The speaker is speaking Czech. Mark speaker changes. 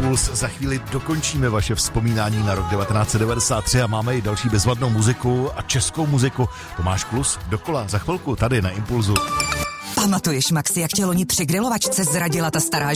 Speaker 1: Impuls. Za chvíli dokončíme vaše vzpomínání na rok 1993 a máme i další bezvadnou muziku a českou muziku. Tomáš Klus dokola za chvilku tady na Impulzu.
Speaker 2: Pamatuješ, Maxi, jak tě loni při grilovačce zradila ta stará